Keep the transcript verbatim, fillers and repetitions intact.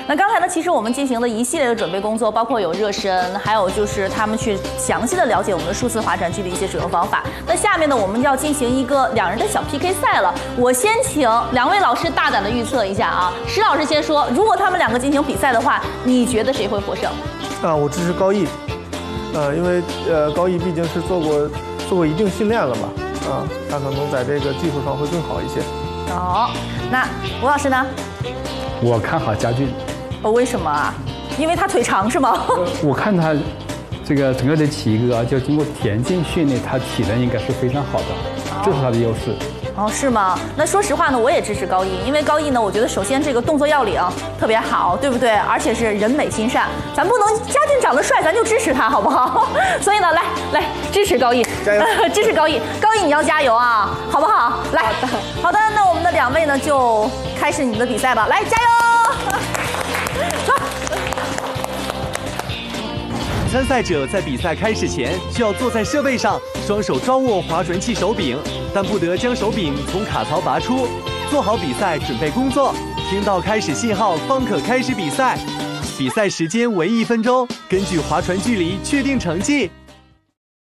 那刚才呢，其实我们进行了一系列的准备工作，包括有热身，还有就是他们去详细的了解我们的数字划船具的一些使用方法。那下面呢，我们要进行一个两人的小 P K 赛了。我先请两位老师大胆的预测一下啊，石老师先说，如果他们两个进行比赛的话，你觉得谁会获胜？ 啊，我支持高毅，呃，因为呃高毅毕竟是做过做过一定训练了嘛，啊，他可能在这个技术上会更好一些。 哦，那吴老师呢？ 我看好佳俊。 哦，为什么啊？因为他腿长是吗？ 我看他这个整个的体格，就经过田径训练，他体能应该是非常好的，这是他的优势。 哦，是吗？那说实话呢，我也支持高毅，因为高毅呢，我觉得首先这个动作要领特别好，对不对？而且是人美心善，咱不能佳俊长得帅，咱就支持他，好不好？所以呢，来来支持高毅， 加油！ 支持高毅，高毅你要加油啊，好不好？来，好的，好的，那我们的两位呢就开始你们的比赛吧，来加油！走。 参赛者在比赛开始前需要坐在设备上，双手抓握划船器手柄，但不得将手柄从卡槽拔出。做好比赛准备工作，听到开始信号方可开始比赛。比赛时间为一分钟，根据划船距离确定成绩。